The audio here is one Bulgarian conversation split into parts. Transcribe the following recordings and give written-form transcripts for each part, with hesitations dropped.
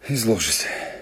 Изложи се.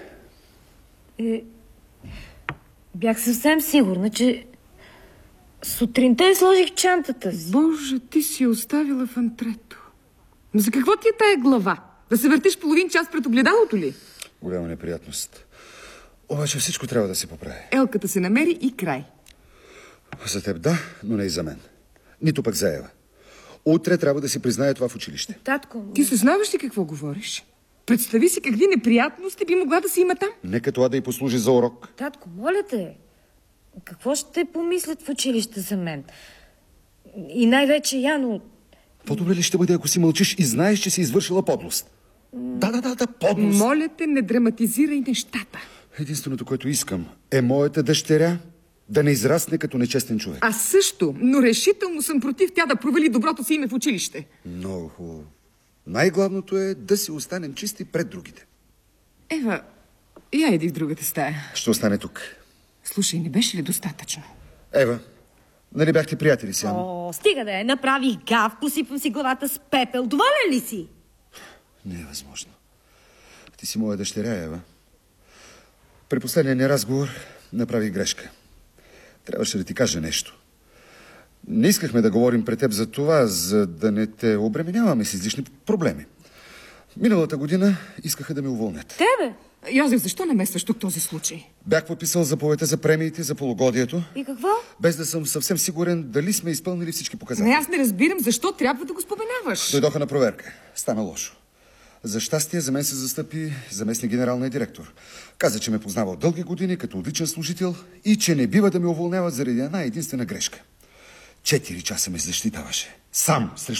Бях съвсем сигурна, че сутринта изложих чантата си. Боже, ти си оставила в антрето. Но за какво ти е тая глава? Да се въртиш половин час пред огледалото ли? Голяма неприятност. Обаче всичко трябва да се поправи. Елката се намери и край. За теб да, но не и за мен. Нито пък за Ева. Утре трябва да си признае това в училище. Татко... Ти съзнаваш ли какво говориш? Представи си какви неприятности би могла да си има там. Нека това да й послужи за урок. Татко, моля те, какво ще помислят в училище за мен? И най-вече Яно... По-добре ли ще бъде, ако си мълчиш и знаеш, че си извършила подлост? Да, подлост. Моля те, не драматизирай нещата. Единственото, което искам, е моята дъщеря да не израсне като нечестен човек. Аз също, но решително съм против тя да провали доброто си име в училище. Много хубаво. Най-главното е да си останем чисти пред другите. Ева, я иди в другата стая. Ще остане тук. Слушай, не беше ли достатъчно? Ева, нали бяхте приятели си? О, стига да я направих гав, посипвам си главата с пепел. Доволен ли си? Не е възможно. Ти си моя дъщеря, Ева. При последния ни разговор направих грешка. Трябваше да ти кажа нещо. Не искахме да говорим пред теб за това, за да не те обременяваме с излишни проблеми. Миналата година искаха да ме уволнят. Тебе? Йозеф, защо намесваш тук този случай? Бях подписал заповедта за премиите за полугодието. И какво? Без да съм съвсем сигурен дали сме изпълнили всички показатели. Не, аз не разбирам защо трябва да го споменаваш. Дойдоха на проверка. Стана лошо. За щастие за мен се застъпи заместник генералния директор. Каза, че ме познава от дълги години като отличен служител и че не бива да ме уволняват заради една единствена грешка. 4 часа ме защитаваше. Сам срещу